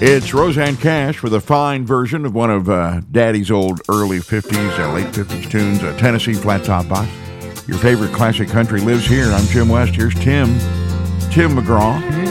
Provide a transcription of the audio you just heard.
It's Roseanne Cash with a fine version of one of Daddy's old early 50s, late 50s tunes, Tennessee Flat Top Box. Your favorite classic country lives here. I'm Jim West. Here's Tim McGraw.